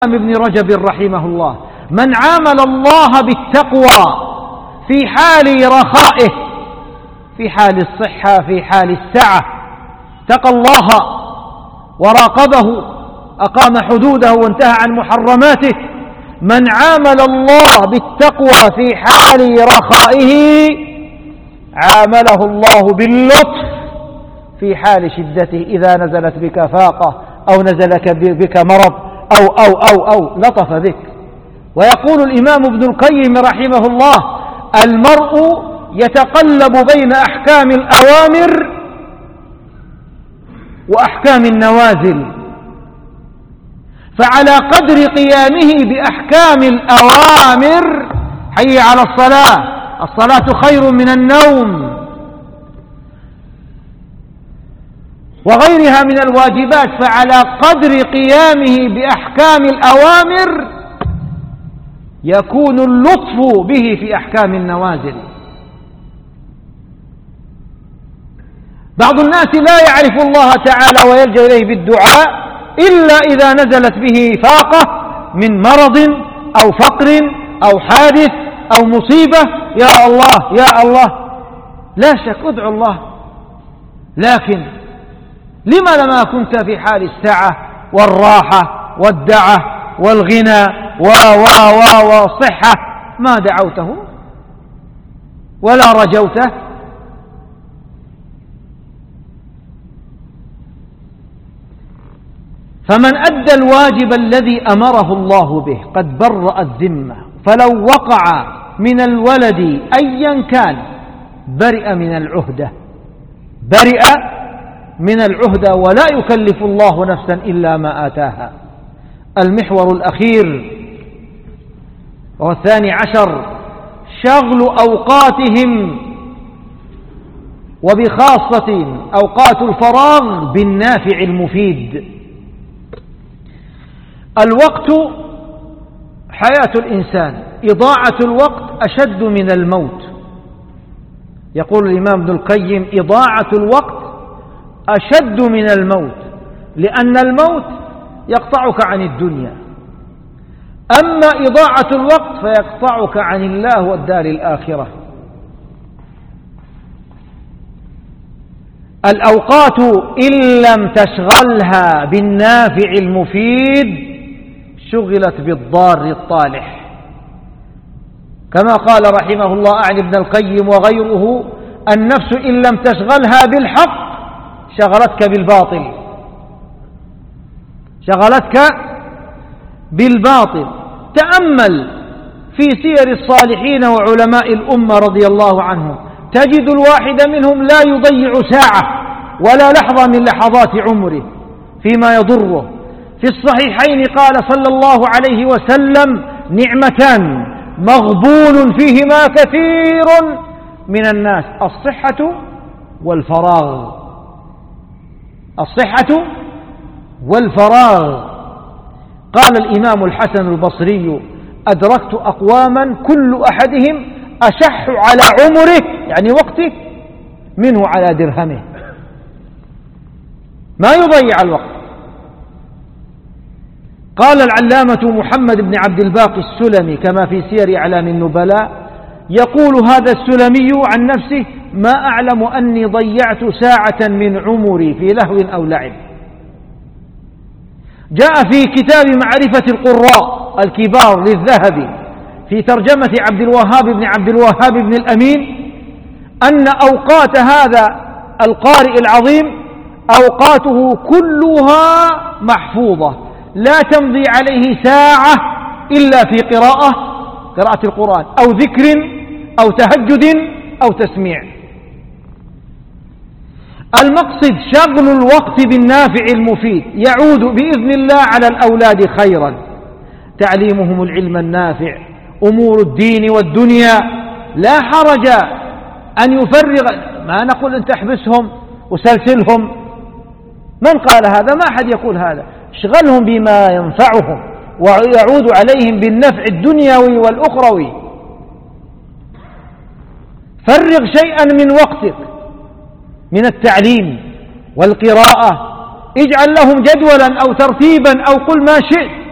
ابن رجب رحمه الله: من عامل الله بالتقوى في حال رخائه، في حال الصحة، في حال السعة، اتقى الله وراقبه، أقام حدوده وانتهى عن محرماته. من عامل الله بالتقوى في حال رخائه عامله الله باللطف في حال شدته، إذا نزلت بك فاقة أو نزل بك مرض أو لطف بك. ويقول الإمام ابن القيم رحمه الله: المرء يتقلب بين أحكام الأوامر وأحكام النوازل، فعلى قدر قيامه بأحكام الأوامر: حي على الصلاة، الصلاة خير من النوم، وغيرها من الواجبات، فعلى قدر قيامه بأحكام الأوامر يكون اللطف به في أحكام النوازل. بعض الناس لا يعرف الله تعالى ويلجأ إليه بالدعاء إلا إذا نزلت به فاقة من مرض أو فقر أو حادث أو مصيبة: يا الله يا الله. لا شك ادعو الله، لكن لما لما كنت في حال السعة والراحة والدعة والغنى والصحة ما دعوته ولا رجوته؟ فمن أدى الواجب الذي أمره الله به قد برأ الذمة، فلو وقع من الولد أيا كان برئ من العهدة، ولا يكلف الله نفسا إلا ما آتاها. المحور الأخير وهو 12: شغل أوقاتهم، وبخاصة أوقات الفراغ، بالنافع المفيد. الوقت حياة الإنسان، إضاعة الوقت أشد من الموت. يقول الإمام ابن القيم: إضاعة الوقت أشد من الموت، لأن الموت يقطعك عن الدنيا، أما إضاعة الوقت فيقطعك عن الله والدار الآخرة. الأوقات إن لم تشغلها بالنافع المفيد شغلت بالضار الطالح، كما قال رحمه الله عن ابن القيم وغيره: النفس إن لم تشغلها بالحق شغلتك بالباطل. تأمل في سير الصالحين وعلماء الأمة رضي الله عنهم، تجد الواحد منهم لا يضيع ساعة ولا لحظة من لحظات عمره فيما يضره. في الصحيحين قال صلى الله عليه وسلم: نعمتان مغبون فيهما كثير من الناس: الصحة والفراغ. قال الإمام الحسن البصري: أدركت أقواما كل أحدهم أشح على عمره، يعني وقته، منه على درهمه، ما يضيع الوقت. قال العلامة محمد بن عبد الباقي السلمي كما في سير أعلام النبلاء، يقول هذا السلمي عن نفسه: ما أعلم أني ضيعت ساعة من عمري في لهو أو لعب. جاء في كتاب معرفة القراء الكبار للذهبي في ترجمة عبد الوهاب بن عبد الوهاب بن الأمين أن أوقات هذا القارئ العظيم أوقاته كلها محفوظة، لا تمضي عليه ساعة إلا في قراءة القرآن أو ذكر أو تهجد أو تسميع. المقصد شغل الوقت بالنافع المفيد يعود بإذن الله على الأولاد خيرا، تعليمهم العلم النافع، أمور الدين والدنيا. لا حرج أن يفرغ، ما نقول أن تحبسهم وسلسلهم، من قال هذا؟ ما أحد يقول هذا. اشغلهم بما ينفعهم ويعود عليهم بالنفع الدنيوي والأخروي. فرغ شيئا من وقتك من التعليم والقراءة، اجعل لهم جدولا أو ترتيبا أو قل ما شئت،